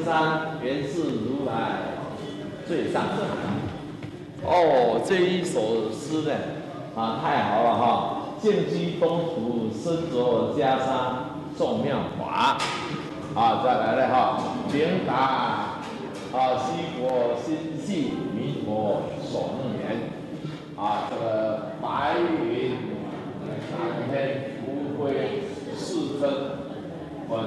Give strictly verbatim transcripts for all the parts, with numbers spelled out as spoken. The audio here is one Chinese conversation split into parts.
山，原是如来最上层。哦，这一首诗呢，啊，太好了哈！静居东土，身着袈裟，众妙法。啊，再来了哈，明达啊，西国心系，弥陀所能言。啊，这个白云蓝天，无非是真本。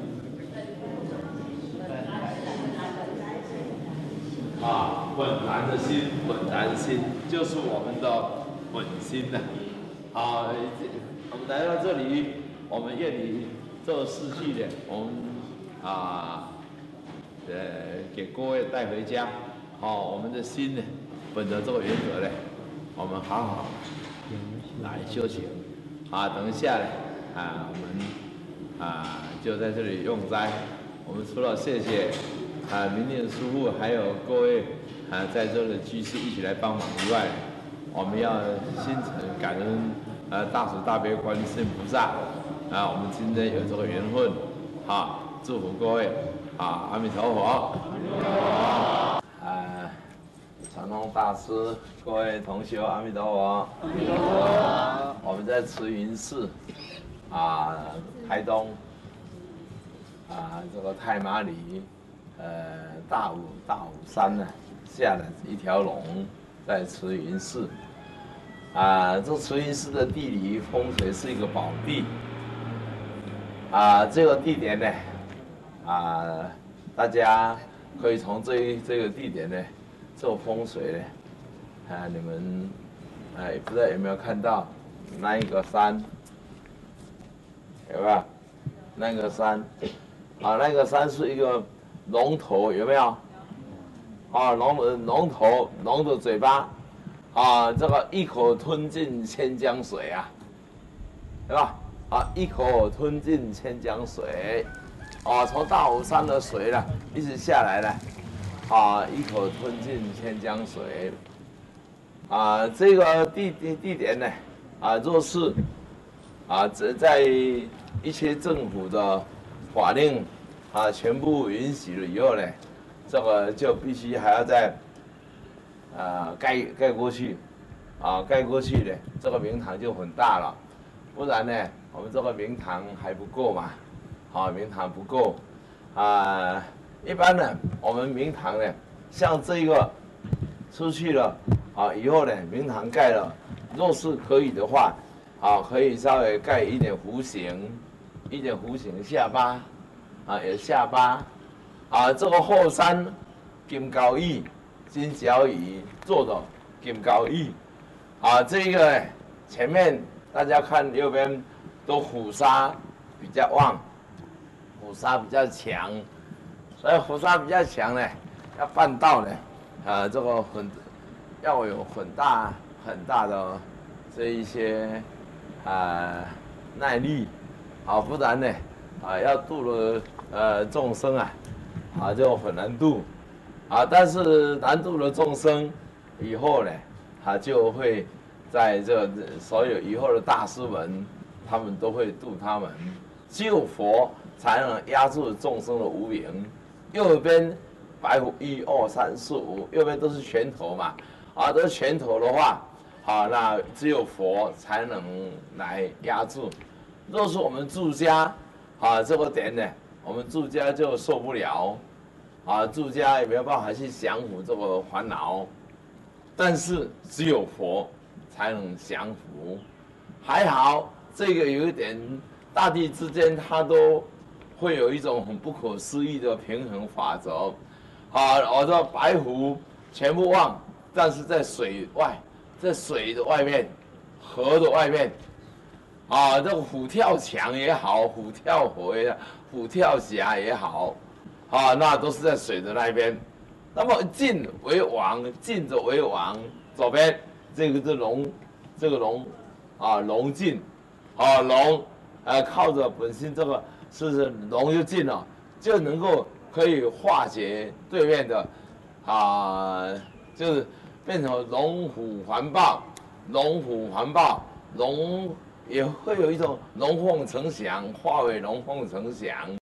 啊，本然的心，本然心就是我们的本心呐。啊，我们来到这里，我们愿意这四句呢，我们啊，呃，给各位带回家。好、哦，我们的心呢，本着这个原则呢，我们好好来修行。啊，等一下呢，啊，我们啊就在这里用斋。我们除了谢谢啊明念师父，还有各位啊在座的居士一起来帮忙以外，我们要心诚感恩呃大慈大悲观世音菩萨啊，我们今天有这个缘分，啊，祝福各位啊，阿弥陀佛。阿弥陀佛。啊，长隆大师，各位同学，阿弥陀佛。阿弥陀佛。我们在慈云寺啊，台东啊，这个太麻里。呃，大武大武山呢，下了一条龙，在慈云寺。啊，这慈云寺的地理风水是一个宝地。啊，这个地点呢，啊，大家可以从这这个地点呢，做风水呢，啊，你们，哎，不知道有没有看到那一个山，有没有？那个山，啊，那个山是一个。龙头有没有？啊，龙龙头，龙的嘴巴，啊，这个一口吞进千江水啊，对吧？啊，一口吞进千江水，啊，从大武山的水呢，一直下来了，啊，一口吞进千江水，啊，这个地地地点呢，啊，若是啊，这在一些政府的法令。啊，全部允许了以后呢，这个就必须还要再，啊盖盖过去，啊盖过去呢，这个明堂就很大了，不然呢，我们这个明堂还不够嘛，啊明堂不够，啊一般呢，我们明堂呢，像这个出去了，啊以后呢，明堂盖了，若是可以的话，啊可以稍微盖一点弧形，一点弧形下巴。啊，有下巴，啊，这个后山金高椅、金角椅做的金高椅，啊，这个前面大家看右边都虎砂比较旺，虎砂比较强，所以虎砂比较强呢，要办道呢，啊，这个很要有很大很大的这一些啊耐力，啊，不然呢，啊，要渡了。呃，众生啊，啊就很难度，啊，但是难度了众生以后呢，他就会在这所有以后的大师们，他们都会度他们，只有佛才能压住众生的无明。右边白虎一二三四五，右边都是拳头嘛，啊，都是拳头的话，啊，那只有佛才能来压住。若是我们住家，啊，这个点呢。我们住家就受不了，啊，住家也没有办法去降服这个烦恼，但是只有佛才能降服。还好，这个有一点，大地之间它都会有一种很不可思议的平衡法则。啊，我说白虎全部旺，但是在水外，在水的外面，河的外面。啊，这个虎跳墙也好，虎跳河也好，虎跳峡也好，啊，那都是在水的那边。那么进为王，进者为王，左边这个是龙，这个龙，啊，龙进，啊，龙，呃，靠着本身这个是是龙就进了，就能够可以化解对面的，啊，就是变成龙虎环抱，龙虎环抱，龙。也会有一种龙凤呈祥，化为龙凤呈祥，